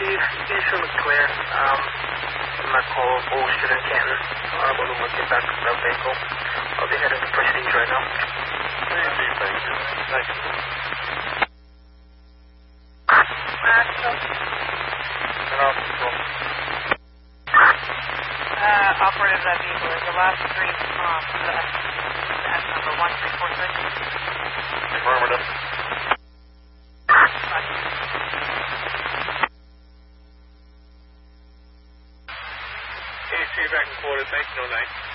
you should look clear. I'm not call bullshit in Canton. I'm going to get back to that vehicle. I'll be heading to Prestige right now. Thank you. Thank you. Operator of that vehicle is the last three the S number 1346. Affirmative. AC back and forward, thank you, no night.